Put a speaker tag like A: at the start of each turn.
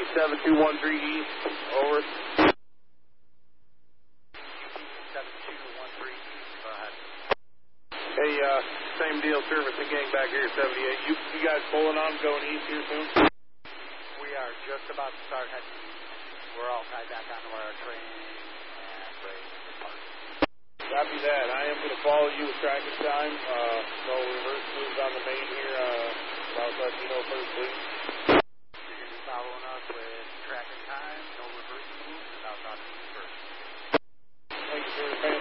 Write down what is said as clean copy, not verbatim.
A: 7213 East, over.
B: 7213 East, go ahead.
A: Hey, same deal, servicing gang back here at 78. You guys pulling on, going east here soon?
B: We are just about to start heading east. We're all tied back onto our train and ready to depart.
A: Copy that. I am going to follow you with tracking time. No reverse moves on the main here. South Latino first, please.
B: You're going to be following us with tracking time, no reverse moves, without talking to you first.
A: Thank you, sir.